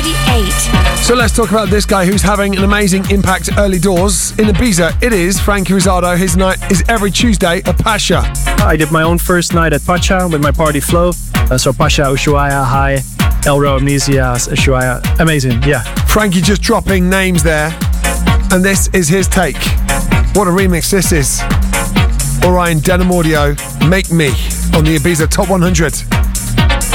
38. So let's talk about this guy who's having an amazing impact early doors. In Ibiza, it is Frankie Rizzardo. His night is every Tuesday at Pacha. I did my own first night at Pacha with my party Flow. So Pacha, Ushuaia, High, Elro, Amnesia, Ushuaia. Amazing, yeah. Frankie just dropping names there. And this is his take. What a remix this is. Orion Denim Audio, Make Me, on the Ibiza Top 100.